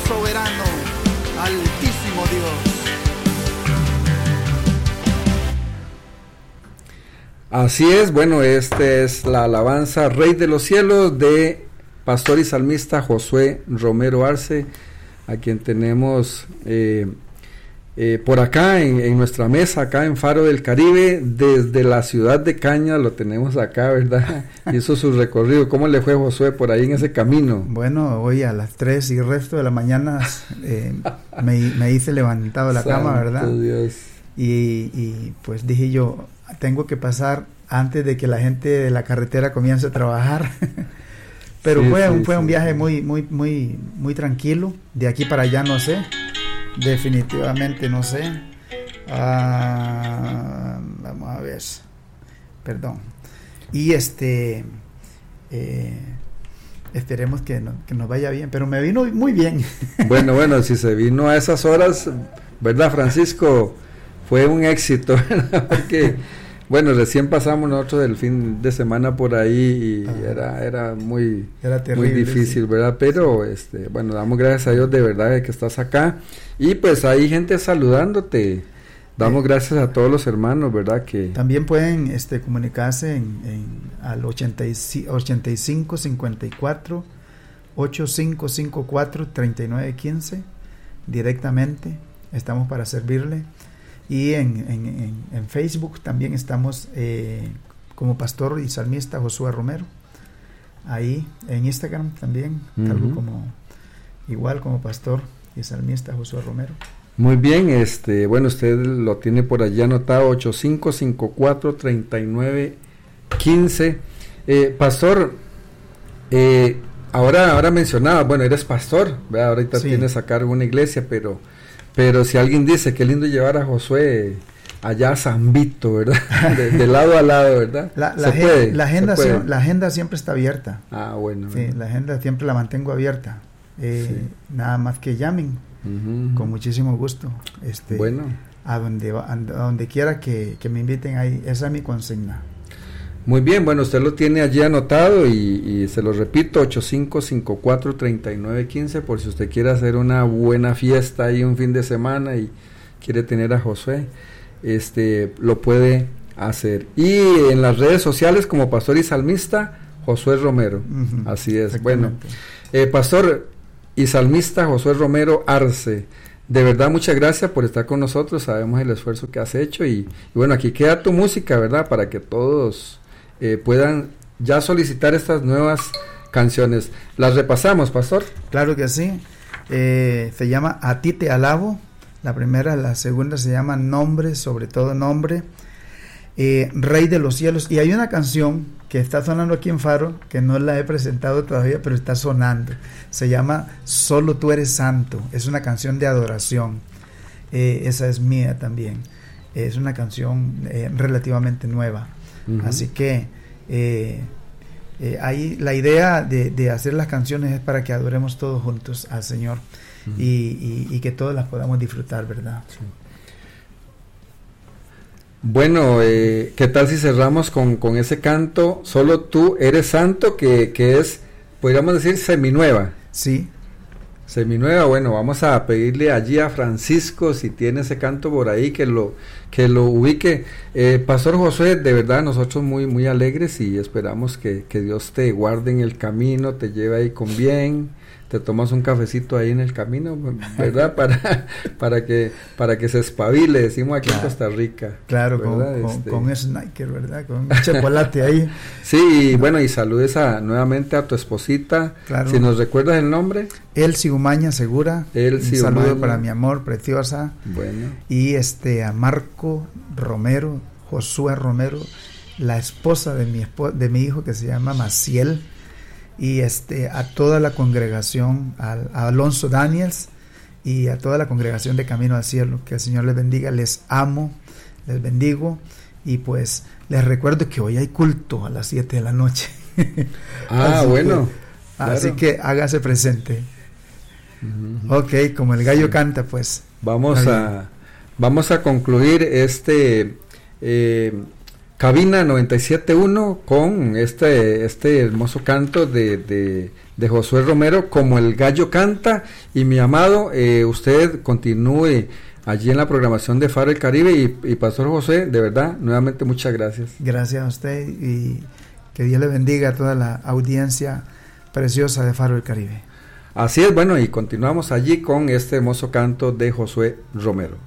soberano, altísimo Dios. Así es, bueno, esta es la alabanza Rey de los Cielos de pastor y salmista Josué Romero Arce, a quien tenemos por acá en nuestra mesa, acá en Faro del Caribe, desde la ciudad de Cañas, lo tenemos acá, ¿verdad? Hizo su recorrido. ¿Cómo le fue, Josué, por ahí en ese camino? Bueno, hoy a las 3 y el resto de la mañana me hice levantado de la cama, ¿verdad? Dios. Y pues dije yo, tengo que pasar antes de que la gente de la carretera comience a trabajar. Pero sí, fue un viaje muy tranquilo. De aquí para allá no sé, definitivamente no sé. Vamos a ver, perdón. Y esperemos que nos vaya bien, pero me vino muy bien. Bueno, si se vino a esas horas, ¿verdad, Francisco? Fue un éxito, ¿verdad? Porque, bueno, recién pasamos nosotros el fin de semana por ahí y era muy terrible, muy difícil, sí, ¿verdad? Pero, bueno, damos gracias a Dios de verdad de que estás acá. Y pues hay gente saludándote. Damos gracias a todos los hermanos, ¿verdad? Que también pueden comunicarse al 85 54 8554 3915 directamente. Estamos para servirle. Y en Facebook también estamos como pastor y salmista Josué Romero. Ahí en Instagram también, igual como pastor y salmista Josué Romero. Muy bien, bueno, usted lo tiene por allí anotado, 8554-3915. Pastor, ahora mencionaba, bueno, eres pastor, ¿verdad? Ahorita sí, tienes a cargo una iglesia, pero si alguien dice, qué lindo llevar a Josué allá a San Vito, ¿verdad? De lado a lado, ¿verdad? La agenda siempre está abierta. Ah, bueno. Sí, la agenda siempre la mantengo abierta. Nada más que llamen, con muchísimo gusto. Bueno. A donde quiera que me inviten ahí, esa es mi consigna. Muy bien, bueno, usted lo tiene allí anotado y se lo repito, 8554-3915, por si usted quiere hacer una buena fiesta ahí un fin de semana y quiere tener a Josué, lo puede hacer. Y en las redes sociales como pastor y salmista, Josué Romero, así es. Bueno, pastor y salmista Josué Romero Arce, de verdad muchas gracias por estar con nosotros, sabemos el esfuerzo que has hecho y bueno, aquí queda tu música, ¿verdad? Para que todos puedan ya solicitar estas nuevas canciones. ¿Las repasamos, pastor? Claro que sí. Se llama A ti te alabo, la primera. La segunda se llama Nombre, sobre todo nombre, Rey de los cielos. Y hay una canción que está sonando aquí en Faro, que no la he presentado todavía, pero está sonando. Se llama Solo tú eres santo. Es una canción de adoración. Esa es mía también. Es una canción relativamente nueva. Así que ahí la idea de hacer las canciones es para que adoremos todos juntos al Señor y que todos las podamos disfrutar, ¿verdad? Sí. Bueno, ¿qué tal si cerramos con ese canto, Solo tú eres santo, que es, podríamos decir, seminueva? Sí. Seminueva, bueno, vamos a pedirle allí a Francisco si tiene ese canto por ahí que lo ubique. Pastor Josué, de verdad nosotros muy alegres y esperamos que Dios te guarde en el camino, te lleve ahí con bien, te tomas un cafecito ahí en el camino, ¿verdad? para que se espabile, decimos aquí en Costa Rica. Claro, con Snicker, ¿verdad? Con chocolate ahí. Sí, y bueno, y saludes nuevamente a tu esposita. Claro. Si nos recuerdas el nombre. Elsie Umaña Segura. Un saludo para mi amor, preciosa. Bueno. Y a Marco Romero, Josué Romero, la esposa de mi hijo que se llama Maciel. Y a toda la congregación, a Alonso Daniels y a toda la congregación de Camino al Cielo, que el Señor les bendiga, les amo, les bendigo y pues les recuerdo que hoy hay culto a las 7 de la noche. Bueno. Así que hágase presente. Ok, como el gallo canta, pues. Vamos a concluir Cabina 97.1 con este hermoso canto de de Josué Romero, Como el gallo canta. Y mi amado, usted continúe allí en la programación de Faro del Caribe, y Pastor José, de verdad, nuevamente muchas gracias. Gracias a usted, y que Dios le bendiga a toda la audiencia preciosa de Faro del Caribe. Así es, bueno, y continuamos allí con este hermoso canto de Josué Romero.